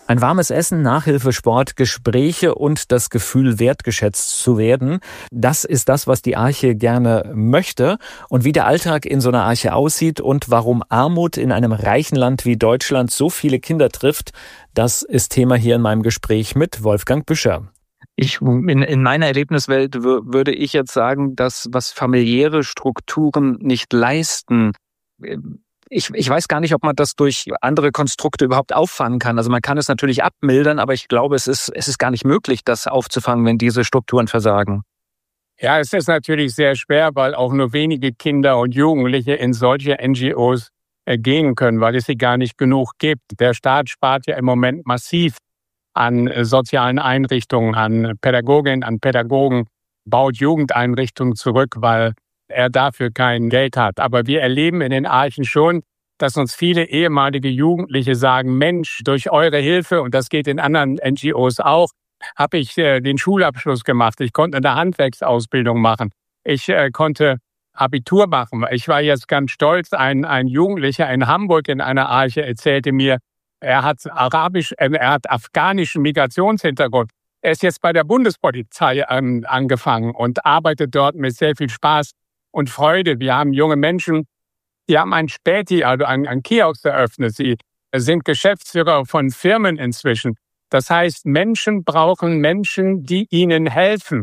Ein warmes Essen, Nachhilfe, Sport, Gespräche und das Gefühl, wertgeschätzt zu werden. Das ist das, was die Arche gerne möchte. Und wie der Alltag in so einer Arche aussieht und warum Armut in einem reichen Land wie Deutschland so viele Kinder trifft, das ist Thema hier in meinem Gespräch mit Wolfgang Büscher. In meiner Erlebniswelt würde ich jetzt sagen, dass was familiäre Strukturen nicht leisten, ich weiß gar nicht, ob man das durch andere Konstrukte überhaupt auffangen kann. Also man kann es natürlich abmildern, aber ich glaube, es ist gar nicht möglich, das aufzufangen, wenn diese Strukturen versagen. Ja, es ist natürlich sehr schwer, weil auch nur wenige Kinder und Jugendliche in solche NGOs gehen können, weil es sie gar nicht genug gibt. Der Staat spart ja im Moment massiv an sozialen Einrichtungen, an Pädagoginnen, an Pädagogen, baut Jugendeinrichtungen zurück, weil er dafür kein Geld hat. Aber wir erleben in den Archen schon, dass uns viele ehemalige Jugendliche sagen, Mensch, durch eure Hilfe, und das geht in anderen NGOs auch, habe ich den Schulabschluss gemacht. Ich konnte eine Handwerksausbildung machen. Ich konnte Abitur machen. Ich war jetzt ganz stolz. Ein Jugendlicher in Hamburg in einer Arche erzählte mir, er hat afghanischen Migrationshintergrund. Er ist jetzt bei der Bundespolizei angefangen und arbeitet dort mit sehr viel Spaß und Freude. Wir haben junge Menschen, die haben ein Späti, also ein Kiosk eröffnet. Sie sind Geschäftsführer von Firmen inzwischen. Das heißt, Menschen brauchen Menschen, die ihnen helfen.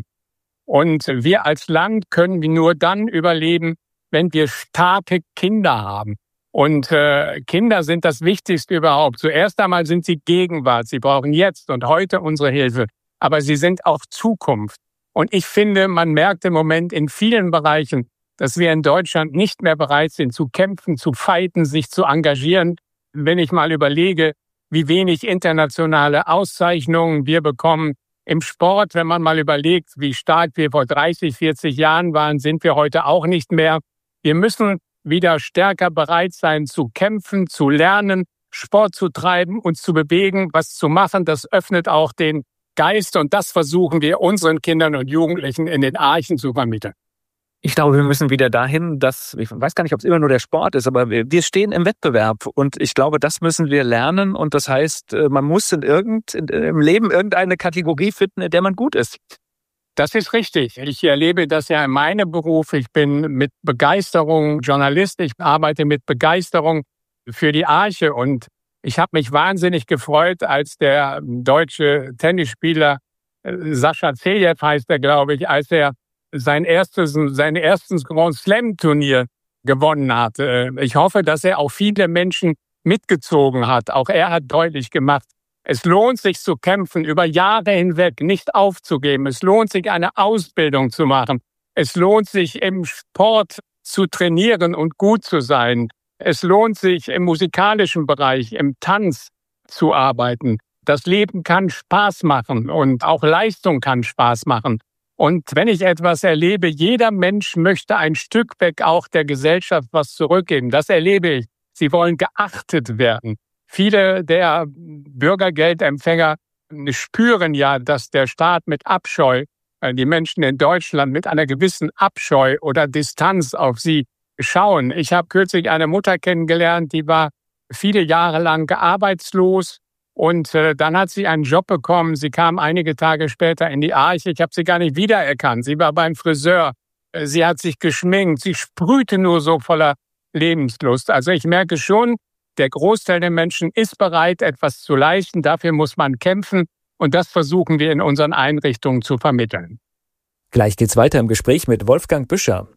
Und wir als Land können nur dann überleben, wenn wir starke Kinder haben. Und Kinder sind das Wichtigste überhaupt. Zuerst einmal sind sie Gegenwart. Sie brauchen jetzt und heute unsere Hilfe. Aber sie sind auch Zukunft. Und ich finde, man merkt im Moment in vielen Bereichen, dass wir in Deutschland nicht mehr bereit sind zu kämpfen, zu fighten, sich zu engagieren. Wenn ich mal überlege, wie wenig internationale Auszeichnungen wir bekommen im Sport, wenn man mal überlegt, wie stark wir vor 30, 40 Jahren waren, sind wir heute auch nicht mehr. Wir müssen wieder stärker bereit sein zu kämpfen, zu lernen, Sport zu treiben, uns zu bewegen, was zu machen. Das öffnet auch den Geist und das versuchen wir unseren Kindern und Jugendlichen in den Archen zu vermitteln. Ich glaube, wir müssen wieder dahin, ich weiß gar nicht, ob es immer nur der Sport ist, aber wir stehen im Wettbewerb und ich glaube, das müssen wir lernen und das heißt, man muss im Leben irgendeine Kategorie finden, in der man gut ist. Das ist richtig. Ich erlebe das ja in meinem Beruf. Ich bin mit Begeisterung Journalist. Ich arbeite mit Begeisterung für die Arche und ich habe mich wahnsinnig gefreut, als der deutsche Tennisspieler Sascha Zverev heißt er, glaube ich, als er sein erstes Grand Slam Turnier gewonnen hat. Ich hoffe, dass er auch viele Menschen mitgezogen hat. Auch er hat deutlich gemacht, es lohnt sich zu kämpfen, über Jahre hinweg nicht aufzugeben. Es lohnt sich, eine Ausbildung zu machen. Es lohnt sich, im Sport zu trainieren und gut zu sein. Es lohnt sich, im musikalischen Bereich, im Tanz zu arbeiten. Das Leben kann Spaß machen und auch Leistung kann Spaß machen. Und wenn ich etwas erlebe, jeder Mensch möchte ein Stück weg auch der Gesellschaft was zurückgeben. Das erlebe ich. Sie wollen geachtet werden. Viele der Bürgergeldempfänger spüren ja, dass der Staat mit Abscheu, die Menschen in Deutschland mit einer gewissen Abscheu oder Distanz auf sie schauen. Ich habe kürzlich eine Mutter kennengelernt, die war viele Jahre lang arbeitslos. Und dann hat sie einen Job bekommen. Sie kam einige Tage später in die Arche. Ich habe sie gar nicht wiedererkannt. Sie war beim Friseur. Sie hat sich geschminkt. Sie sprühte nur so voller Lebenslust. Also ich merke schon, der Großteil der Menschen ist bereit, etwas zu leisten. Dafür muss man kämpfen. Und das versuchen wir in unseren Einrichtungen zu vermitteln. Gleich geht's weiter im Gespräch mit Wolfgang Büscher.